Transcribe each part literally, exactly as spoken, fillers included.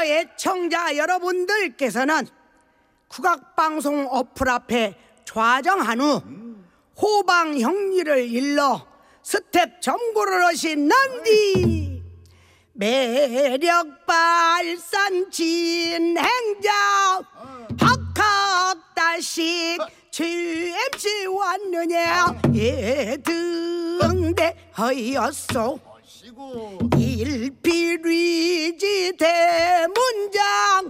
애청자 여러분들께서는 국악방송 어플 앞에 좌정한 후 호방 형리를 일러 스텝 점고를 하신 난디 매력 발산 진행자 학학다식 엠씨 왔느냐 예등대하였소 일필위지 대문장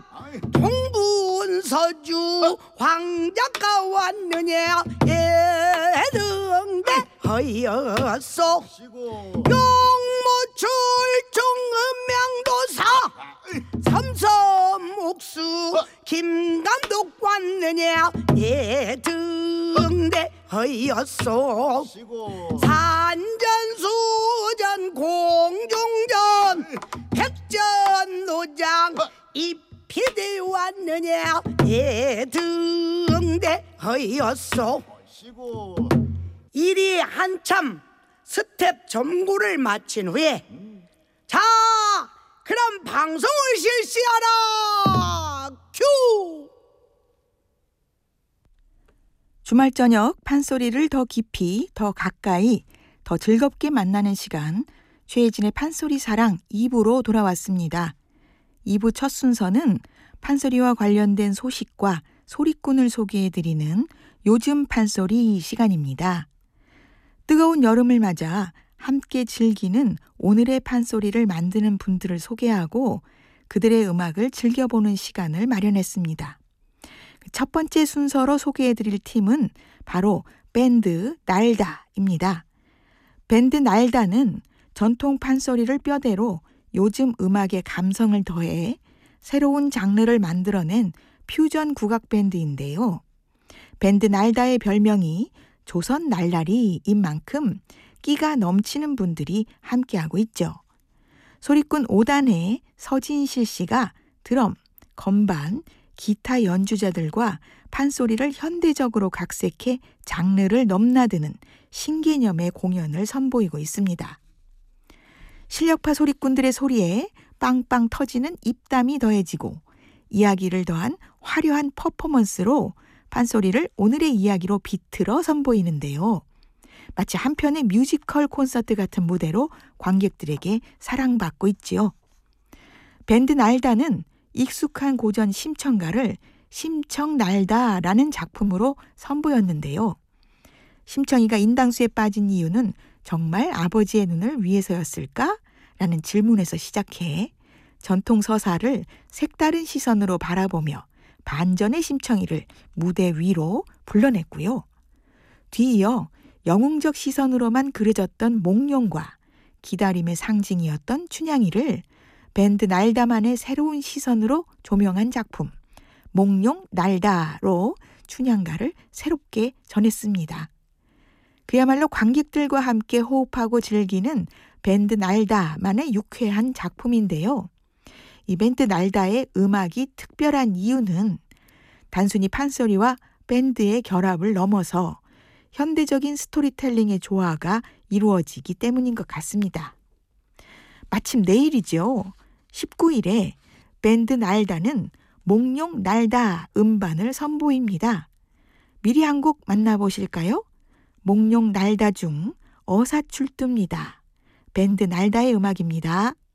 동분서주 황작가 왔느냐 예등대하였소 용모출중 음양도사 삼섬옥수 김감독 왔느냐 예등대하였소 산전수전 공중전 백전노장 이피대 왔느냐 예등대하였소 일이 한참 스텝 점구를 마친 후에 자 그럼 방송을 실시하라 큐. 주말 저녁 판소리를 더 깊이, 더 가까이, 더 즐겁게 만나는 시간, 최혜진의 판소리 사랑 이 부로 돌아왔습니다. 이 부 첫 순서는 판소리와 관련된 소식과 소리꾼을 소개해드리는 요즘 판소리 시간입니다. 뜨거운 여름을 맞아 함께 즐기는 오늘의 판소리를 만드는 분들을 소개하고 그들의 음악을 즐겨보는 시간을 마련했습니다. 첫 번째 순서로 소개해드릴 팀은 바로 밴드 날다입니다. 밴드 날다는 전통 판소리를 뼈대로 요즘 음악의 감성을 더해 새로운 장르를 만들어낸 퓨전 국악 밴드인데요. 밴드 날다의 별명이 조선 날라리인 만큼 끼가 넘치는 분들이 함께하고 있죠. 소리꾼 오 단의 서진실 씨가 드럼, 건반, 기타 연주자들과 판소리를 현대적으로 각색해 장르를 넘나드는 신개념의 공연을 선보이고 있습니다. 실력파 소리꾼들의 소리에 빵빵 터지는 입담이 더해지고 이야기를 더한 화려한 퍼포먼스로 판소리를 오늘의 이야기로 비틀어 선보이는데요. 마치 한편의 뮤지컬 콘서트 같은 무대로 관객들에게 사랑받고 있지요. 밴드 날다는 익숙한 고전 심청가를 심청날다라는 작품으로 선보였는데요. 심청이가 인당수에 빠진 이유는 정말 아버지의 눈을 위해서였을까? 라는 질문에서 시작해 전통 서사를 색다른 시선으로 바라보며 반전의 심청이를 무대 위로 불러냈고요. 뒤이어 영웅적 시선으로만 그려졌던 몽룡과 기다림의 상징이었던 춘향이를 밴드 날다만의 새로운 시선으로 조명한 작품 몽룡 날다로 춘향가를 새롭게 전했습니다. 그야말로 관객들과 함께 호흡하고 즐기는 밴드 날다만의 유쾌한 작품인데요. 이 밴드 날다의 음악이 특별한 이유는 단순히 판소리와 밴드의 결합을 넘어서 현대적인 스토리텔링의 조화가 이루어지기 때문인 것 같습니다. 마침 내일이죠. 십구 일에 밴드 날다는 몽룡 날다 음반을 선보입니다. 미리 한 곡 만나보실까요? 몽룡 날다 중 어사출두입니다. 밴드 날다의 음악입니다.